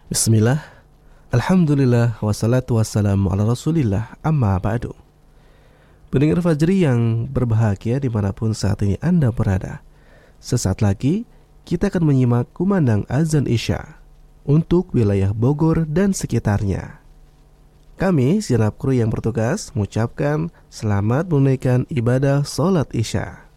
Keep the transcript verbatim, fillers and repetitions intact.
Bismillah, Alhamdulillah, wassalatu wassalamu ala rasulillah, amma ba'du. Pendengar Fajri yang berbahagia dimanapun saat ini Anda berada, sesaat lagi kita akan menyimak kumandang azan Isya untuk wilayah Bogor dan sekitarnya. Kami, segenap kru yang bertugas, mengucapkan selamat menunaikan ibadah sholat Isya.